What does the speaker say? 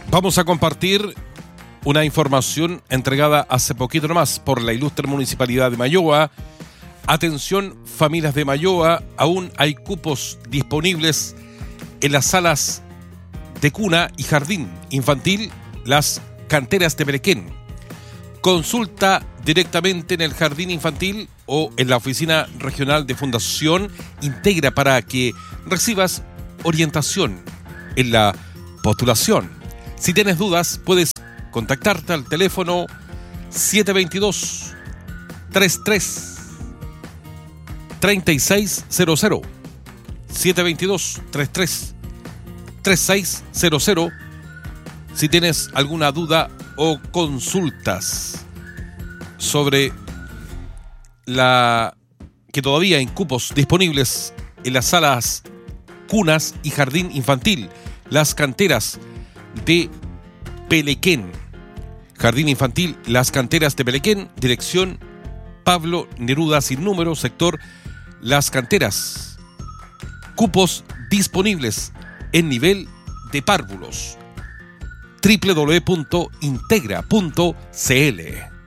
Vamos a compartir una información entregada hace poquito nomás por la ilustre Municipalidad de Mayoa. Atención, familias de Mayoa, aún hay cupos disponibles en las salas de cuna y jardín infantil, las canteras de Pelequén. Consulta directamente en el jardín infantil o en la oficina regional de Fundación Integra para que recibas orientación en la postulación. Si tienes dudas, puedes contactarte al teléfono 722 33 3600 722 33 3600 si tienes alguna duda o consultas sobre que todavía hay cupos disponibles en las salas cunas y jardín infantil, las canteras de Pelequén. Jardín infantil, las canteras de Pelequén, dirección Pablo Neruda sin número, sector Las Canteras. Cupos disponibles en nivel de párvulos. www.integra.cl